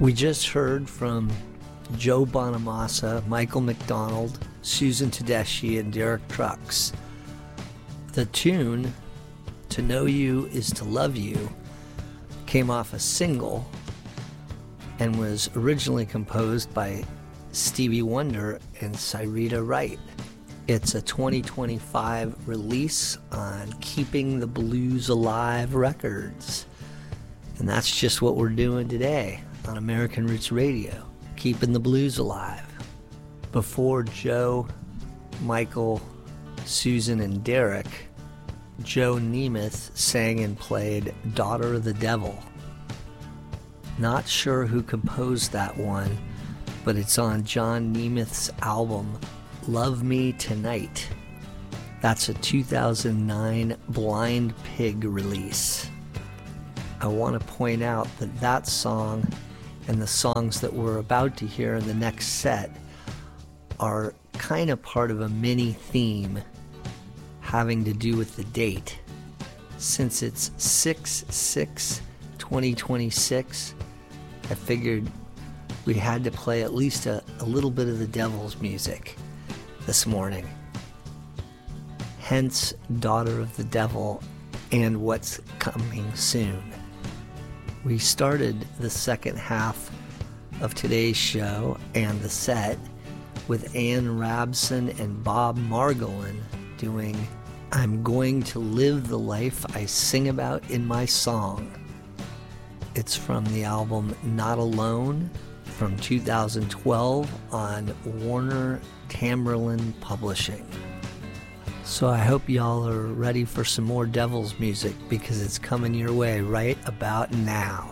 We just heard from Joe Bonamassa, Michael McDonald, Susan Tedeschi, and Derek Trucks. The tune, To Know You Is to Love You, came off a single and was originally composed by Stevie Wonder and Syreeta Wright. It's a 2025 release on Keeping the Blues Alive Records. And that's just what we're doing today on American Roots Radio, keeping the blues alive. Before Joe, Michael, Susan, and Derek, Joe Nemeth sang and played Daughter of the Devil. Not sure who composed that one, but it's on John Nemeth's album Love Me Tonight. That's a 2009 Blind Pig release. I want to point out that that song and the songs that we're about to hear in the next set are kind of part of a mini theme having to do with the date. Since it's 6/6/2026, I figured we had to play at least a little bit of the devil's music this morning. Hence, Daughter of the Devil and What's Coming Soon. We started the second half of today's show and the set with Ann Rabson and Bob Margolin doing I'm Going to Live the Life I Sing About in My Song. It's from the album Not Alone from 2012 on Warner Tamberlin Publishing. So I hope y'all are ready for some more Devil's music because it's coming your way right about now.